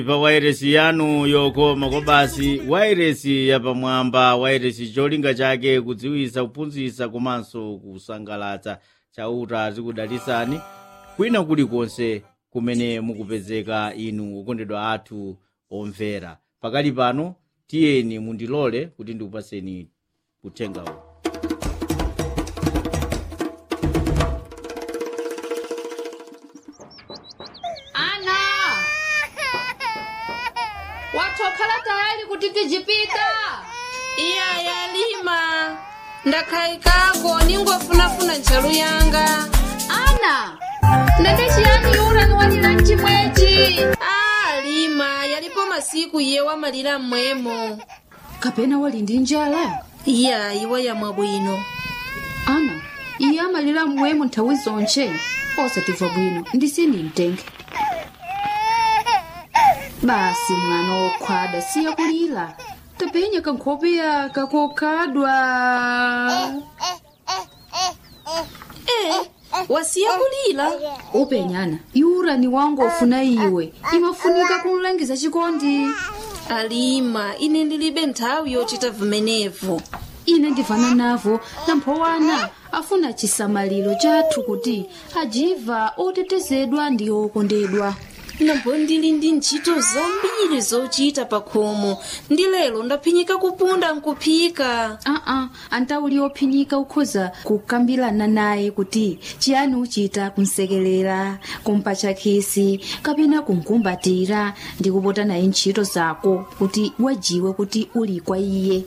pa wairesi yanu yokoma kobasi wairesi yapamwamba wairesi cholinga chake kudziwisa kuphunzitsa komanso kusangalatsa chauta zikudalisani kwina kulikonse kumene mukupezeka inu okondedwa athu omvera. Pakali pano tiyeni mundilole kuti ndikupaseni uthengawo. Ana! Watokhala tayari kuti tijipita? Iya yalima. Ndakhaikako ningofunafuna ntchalu yanga. Ana! Ndende chiyani yura niwalira mchimwechi? Lima, yalipo masiku iye wamalira mmwemo. Kapena wali ndi njala? Iya, iwe yamwa bwino. Ana, iye amalira mmwemo nthawi zonche. Osatimva bwino, ndisini mtenge. Basi mwana wokhwada siya kulira. Tapenya kankhope yaka kokhadwa. Wasiya kulira? Upenyana, yura ni wangu ofuna iwe. Imafunika kumulangiza chikondi. Alima, ine ndilibe nthawi yochita vimenevu. Ine ndivana navo namphowana afuna chisamaliro chathu kuti ajiva otetezedwa ndi okondedwa. Nambo ndili ndi ntchito zambiri zochita pakhomo. Ndi lero ndaphinyika kupunda nkuphika. Antauli ophinyika ukhoza kukambirana naye kuti chiyani uchita kumsekelera, kumpatcha khisi, kapena kumkumbatira ndi kupota naye ntchito zako kuti wajiwe kuti uli kwa iye.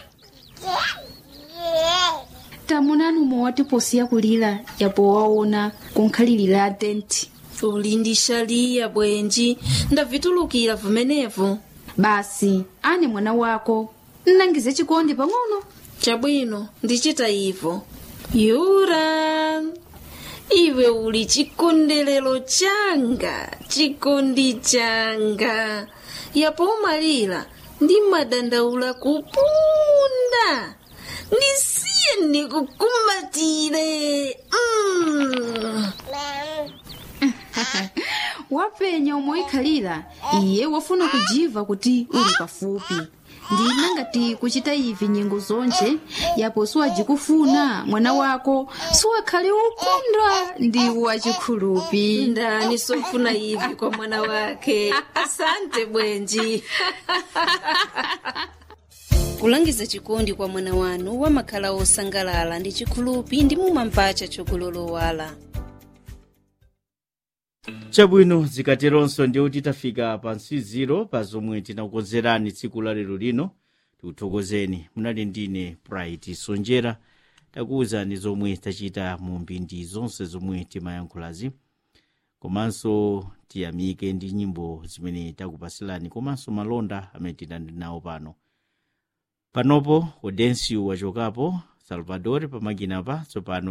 Tamunanu mowati posiya kulira yapo waona kunkhalirira tenti. Uli ndi shaliya bwenji, ndavitulukira vimenevu. Basi, ane mwana wako, nnangize chikondi pang'ono. Chabwino, ndichita ivo. Yura, iwe uli chikondelero changa, chikondi changa. Yapo umalira, ndi madandaula kupunda. Ndisiye ndikukumbatire. Wapenya umoikhalira, iye wafuna kujiva kuti uli pafupi. Ndina ngati kuchita ivi nyengo zonche, yapo siwajikufuna mwana wako, siwakhale ukondwa ndi wachikhulupi. Ndani sofuna ivi kwa mwana wake. Asante bwenji. Kulangiza chikondi kwa mwana wanu wamakhala osangalala ndi chikhulupi ndi mumamvacha chokulolowala. Chabwino zikateronso ndi kuti tafika pa nsiziro pa zomwe tinakukonzerani tsiku la lero lino. Tikuthokozeni, munali ndine Bright Sonjera takuwuzani zomwe tachita mu mbindi zonse zomwe timayankhulazi, komanso tiyamike ndi nyimbo zimene takupasilani, komanso malonda amene tinali nawo panopo Odencio wachokapo, Salvador pamakina pa tsopano